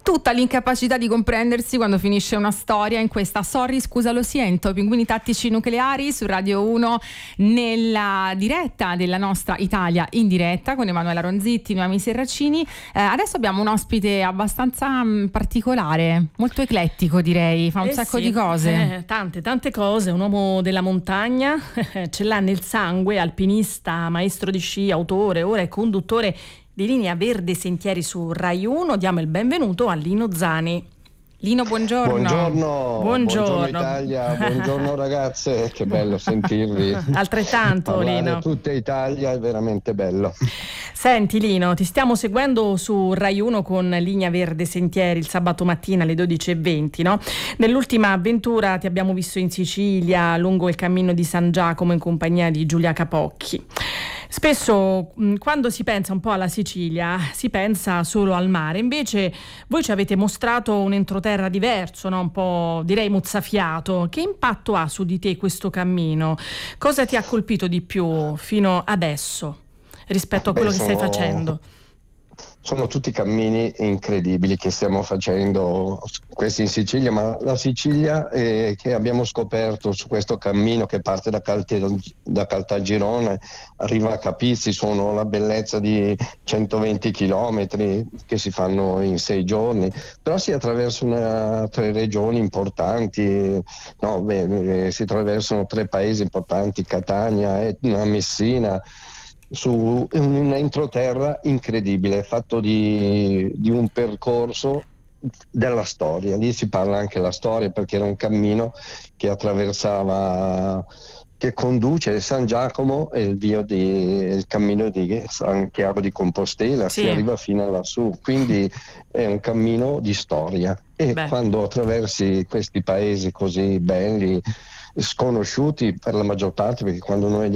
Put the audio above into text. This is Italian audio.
tutta l'incapacità di comprendersi quando finisce una storia in questa Sorry, scusa, lo siento, Pinguini Tattici Nucleari su Radio 1 nella diretta della nostra Italia in diretta con Emanuela Ronzitti, Noemi Serracini. Adesso abbiamo un ospite abbastanza particolare, molto eclettico direi, fa un sacco di cose. Tante cose, un uomo della montagna, ce l'ha nel sangue, alpinista, maestro di sci, autore, ora è conduttore di Linea Verde Sentieri su Rai 1. Diamo il benvenuto a Lino Zani. Lino, buongiorno. Buongiorno Italia, buongiorno ragazze, che bello sentirvi. Altrettanto Lino. Tutta Italia è veramente bello. Senti Lino, ti stiamo seguendo su Rai 1 con Linea Verde Sentieri il sabato mattina alle 12:20, no? Nell'ultima avventura ti abbiamo visto in Sicilia, lungo il cammino di San Giacomo in compagnia di Giulia Capocchi. Spesso quando si pensa un po' alla Sicilia si pensa solo al mare, invece voi ci avete mostrato un entroterra diverso, no? Un po' direi mozzafiato. Che impatto ha su di te questo cammino? Cosa ti ha colpito di più fino adesso rispetto a quello che stai facendo? Sono tutti cammini incredibili che stiamo facendo, questi in Sicilia, ma la Sicilia che abbiamo scoperto su questo cammino che parte da Caltagirone, arriva a Capizzi, sono la bellezza di 120 chilometri che si fanno in 6 giorni, però si attraversano 3 regioni importanti, si attraversano 3 paesi importanti, Catania, Etna, Messina, su un entroterra incredibile, fatto di un percorso della storia. Lì si parla anche della storia, perché era un cammino che attraversava, che conduce San Giacomo e il cammino di San Chiaro di Compostela, si arriva fino a lassù, quindi è un cammino di storia. E quando attraversi questi paesi così belli, sconosciuti per la maggior parte, perché quando noi